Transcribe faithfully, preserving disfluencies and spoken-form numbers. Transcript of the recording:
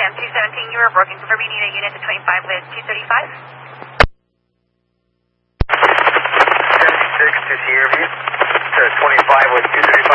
M two seventeen, you were broken. Confirm you need a unit to twenty-five with two thirty-five. ten six to Sierra View. To twenty-five with two thirty-five.